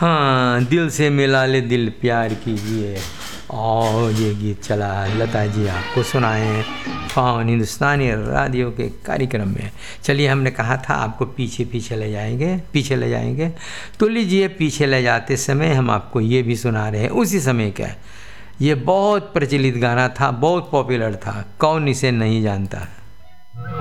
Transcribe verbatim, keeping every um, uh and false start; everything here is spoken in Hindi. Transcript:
हाँ, दिल से मिला ले दिल प्यार कीजिए। और ये गीत चला लता जी आपको सुनाए हैं फ़ॉन हिंदुस्तानी रेडियो के कार्यक्रम में। चलिए, हमने कहा था आपको पीछे पीछे ले जाएंगे पीछे ले जाएंगे तो लीजिए, पीछे ले जाते समय हम आपको ये भी सुना रहे हैं उसी समय का। ये बहुत प्रचलित गाना था, बहुत पॉपुलर था, कौन इसे नहीं जानता।